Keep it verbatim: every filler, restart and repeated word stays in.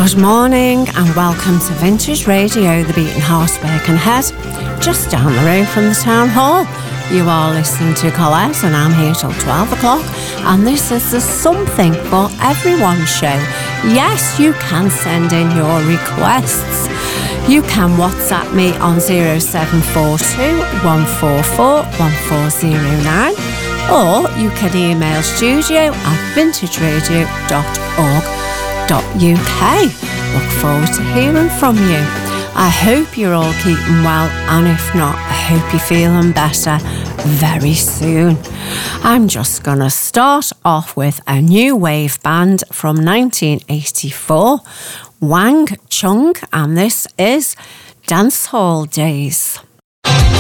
Good morning and welcome to Vintage Radio, the Beaten Horse Birkenhead, just down the road from the Town Hall. You are listening to Colette and I'm here till twelve o'clock, and this is the Something for Everyone show. Yes, you can send in your requests. You can WhatsApp me on zero seven four two, one four four, one four zero nine, or you can email studio at vintage radio dot org dot U K. Look forward to hearing from you. I hope you're all keeping well, and if not, I hope you're feeling better very soon. I'm just going to start off with a new wave band from nineteen eighty-four, Wang Chung, and this is Dance Hall Days.